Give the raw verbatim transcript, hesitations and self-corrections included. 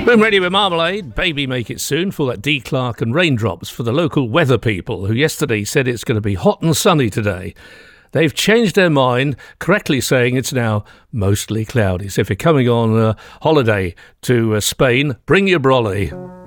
Boom ready with Marmalade. Baby make it soon for that D. Clark and raindrops for the local weather people who yesterday said it's going to be hot and sunny today. They've changed their mind, correctly saying it's now mostly cloudy. So if you're coming on a holiday to uh, Spain, bring your brolly.